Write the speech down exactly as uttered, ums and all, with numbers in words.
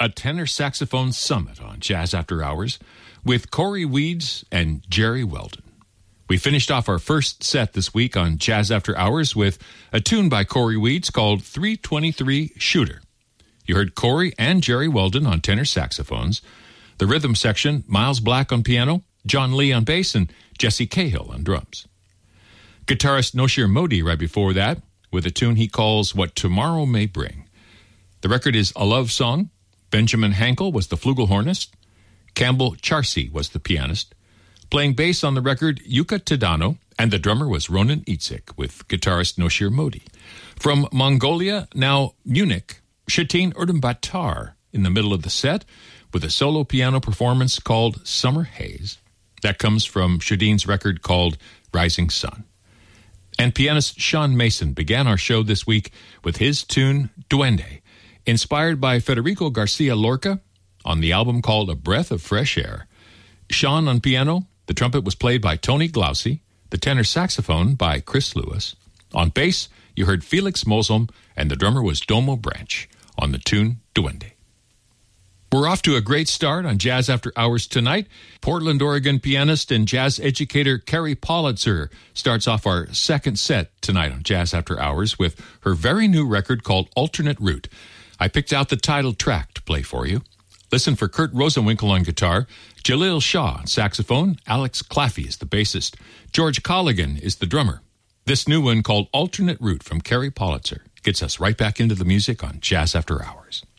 a tenor saxophone summit on Jazz After Hours with Corey Weeds and Jerry Weldon. We finished off our first set this week on Jazz After Hours with a tune by Corey Weeds called three twenty-three Shooter. You heard Corey and Jerry Weldon on tenor saxophones, the rhythm section, Miles Black on piano, John Lee on bass, and Jesse Cahill on drums. Guitarist Noshir Modi right before that with a tune he calls What Tomorrow May Bring. The record is A Love Song. Benjamin Hankel was the flugelhornist. Campbell Charsi was the pianist. Playing bass on the record, Yuka Tadano, and the drummer was Ronan Itzik with guitarist Noshir Modi. From Mongolia, now Munich, Shatin Erdembatar in the middle of the set with a solo piano performance called Summer Haze. That comes from Shadin's record called Rising Sun. And pianist Sean Mason began our show this week with his tune Duende, inspired by Federico Garcia Lorca on the album called A Breath of Fresh Air. Sean on piano, the trumpet was played by Tony Glauci, the tenor saxophone by Chris Lewis. On bass, you heard Felix Moslem, and the drummer was Domo Branch on the tune Duende. We're off to a great start on Jazz After Hours tonight. Portland, Oregon pianist and jazz educator Carrie Politzer starts off our second set tonight on Jazz After Hours with her very new record called Alternate Route. I picked out the title track to play for you. Listen for Kurt Rosenwinkel on guitar, Jalil Shah on saxophone, Alex Claffey is the bassist, George Colligan is the drummer. This new one called Alternate Route from Carrie Politzer gets us right back into the music on Jazz After Hours.